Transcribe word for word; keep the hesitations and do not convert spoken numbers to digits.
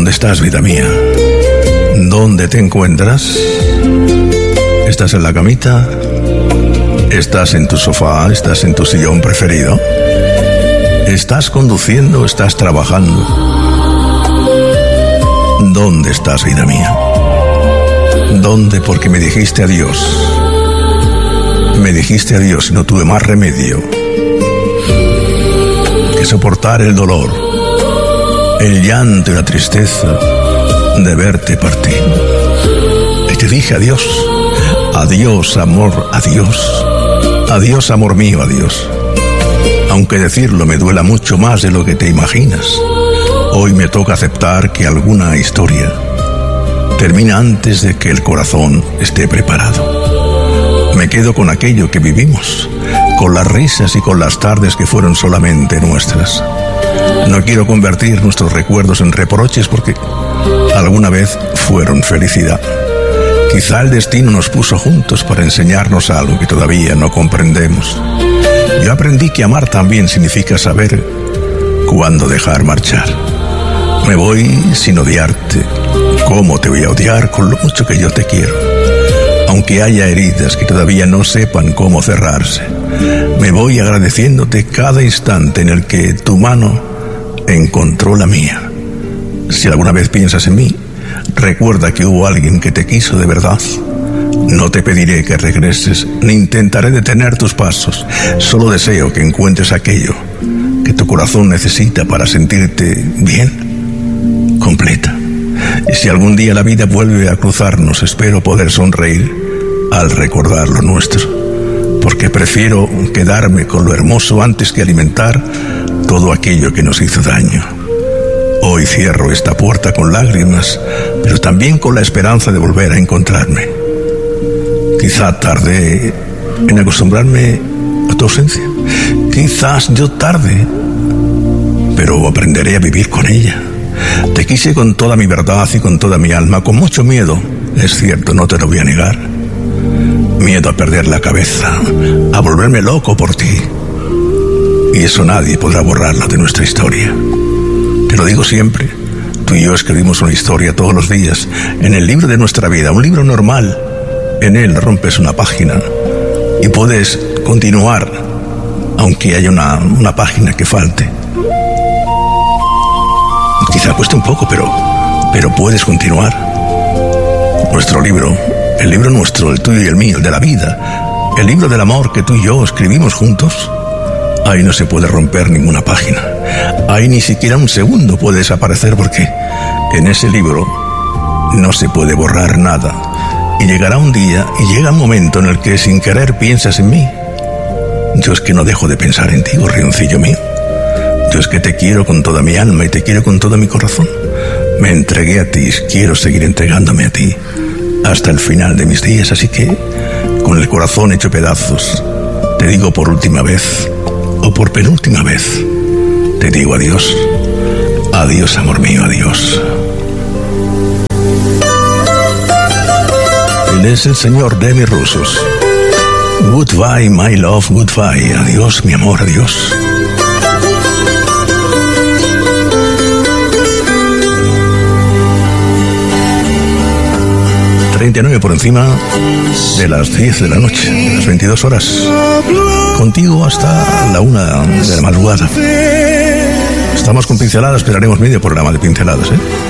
¿Dónde estás, vida mía? ¿Dónde te encuentras? ¿Estás en la camita? ¿Estás en tu sofá? ¿Estás en tu sillón preferido? ¿Estás conduciendo o estás trabajando? ¿Dónde estás, vida mía? ¿Dónde? Porque me dijiste adiós. Me dijiste adiós y no tuve más remedio que soportar el dolor, el llanto y la tristeza de verte partir. Y te dije adiós. Adiós, amor, adiós. Adiós, amor mío, adiós. Aunque decirlo me duela mucho más de lo que te imaginas, hoy me toca aceptar que alguna historia termina antes de que el corazón esté preparado. Me quedo con aquello que vivimos, con las risas y con las tardes que fueron solamente nuestras. No quiero convertir nuestros recuerdos en reproches porque alguna vez fueron felicidad. Quizá el destino nos puso juntos para enseñarnos algo que todavía no comprendemos. Yo aprendí que amar también significa saber cuándo dejar marchar. Me voy sin odiarte. ¿Cómo te voy a odiar con lo mucho que yo te quiero? Aunque haya heridas que todavía no sepan cómo cerrarse, me voy agradeciéndote cada instante en el que tu mano encontró la mía. Si alguna vez piensas en mí, recuerda que hubo alguien que te quiso de verdad. No te pediré que regreses, ni intentaré detener tus pasos. Solo deseo que encuentres aquello que tu corazón necesita para sentirte bien, completa. Y si algún día la vida vuelve a cruzarnos, espero poder sonreír al recordar lo nuestro, porque prefiero quedarme con lo hermoso antes que alimentar todo aquello que nos hizo daño. Hoy cierro esta puerta con lágrimas, pero también con la esperanza de volver a encontrarme. Quizá tardé en acostumbrarme a tu ausencia. Quizás yo tarde, pero aprenderé a vivir con ella. Te quise con toda mi verdad y con toda mi alma, con mucho miedo, es cierto, no te lo voy a negar. Miedo a perder la cabeza, a volverme loco por ti. Y eso nadie podrá borrarlo de nuestra historia. Te lo digo siempre, tú y yo escribimos una historia todos los días en el libro de nuestra vida, un libro normal. En él rompes una página y puedes continuar, aunque haya una, una página que falte. Quizá cueste un poco, pero, pero puedes continuar. Nuestro libro, el libro nuestro, el tuyo y el mío, el de la vida, el libro del amor que tú y yo escribimos juntos, ahí no se puede romper ninguna página. Ahí ni siquiera un segundo puede desaparecer porque en ese libro no se puede borrar nada. Y llegará un día y llega un momento en el que sin querer piensas en mí. Yo es que no dejo de pensar en ti, gorrioncillo mío. Yo es que te quiero con toda mi alma y te quiero con todo mi corazón. Me entregué a ti y quiero seguir entregándome a ti hasta el final de mis días. Así que, con el corazón hecho pedazos, te digo por última vez, o por penúltima vez, te digo adiós. Adiós, amor mío, adiós. Él es el señor Demis Roussos. Goodbye, my love, goodbye. Adiós, mi amor, adiós. treinta y nueve por encima de las diez de la noche, de las veintidós horas. Contigo hasta la una de la madrugada. Estamos con Pinceladas, pero haremos medio programa de Pinceladas, ¿eh?